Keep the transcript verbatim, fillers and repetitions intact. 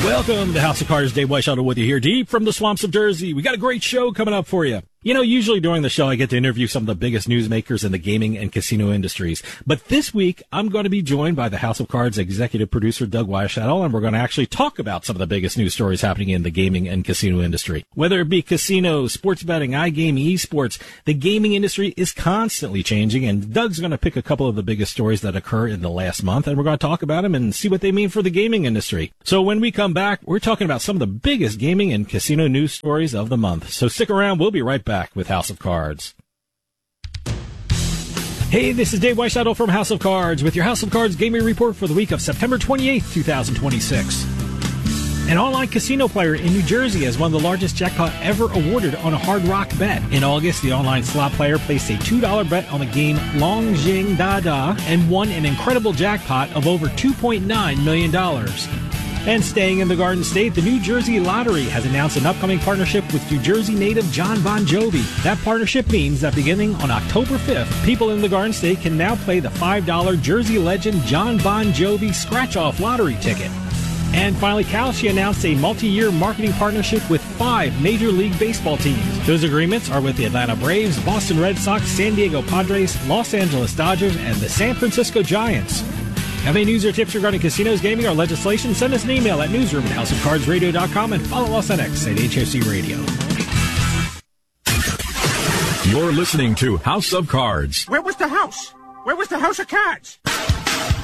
Welcome to House of Cards. Dave Weishuttle with you here, deep from the swamps of Jersey. We got a great show coming up for you. You know, usually during the show, I get to interview some of the biggest newsmakers in the gaming and casino industries. But this week, I'm going to be joined by the House of Cards executive producer, Doug Weishuttle, and we're going to actually talk about some of the biggest news stories happening in the gaming and casino industry. Whether it be casino, sports betting, iGaming, esports, the gaming industry is constantly changing, and Doug's going to pick a couple of the biggest stories that occur in the last month, and we're going to talk about them and see what they mean for the gaming industry. So when we come back, we're talking about some of the biggest gaming and casino news stories of the month. So stick around. We'll be right back with House of Cards. Hey, this is Dave Weishuttle from House of Cards with your House of Cards gaming report for the week of September twenty-eighth, twenty twenty-six. An online casino player in New Jersey has won the largest jackpot ever awarded on a Hard Rock bet. In August, the online slot player placed a two dollar bet on the game Long Jing Da Da and won an incredible jackpot of over two point nine million dollars. And staying in the Garden State, the New Jersey Lottery has announced an upcoming partnership with New Jersey native John Bon Jovi. That partnership means that beginning on October fifth, people in the Garden State can now play the five dollar Jersey legend John Bon Jovi scratch-off lottery ticket. And finally, Kalshi announced a multi-year marketing partnership with five Major League Baseball teams. Those agreements are with the Atlanta Braves, Boston Red Sox, San Diego Padres, Los Angeles Dodgers, and the San Francisco Giants. Have any news or tips regarding casinos, gaming, or legislation? Send us an email at newsroom at house of cards radio dot com and follow us on X at H O C Radio. You're listening to House of Cards. Where was the house? Where was the House of Cards?